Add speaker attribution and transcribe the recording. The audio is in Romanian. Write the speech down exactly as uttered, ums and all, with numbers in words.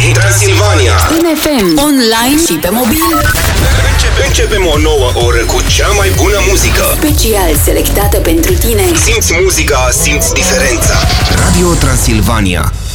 Speaker 1: Din Transilvania,
Speaker 2: în F M, online și pe mobil.
Speaker 1: Începe, începem o nouă oră cu cea mai bună muzică.
Speaker 2: Special selectată pentru tine.
Speaker 1: Simți muzica, simți diferența. Radio Transilvania.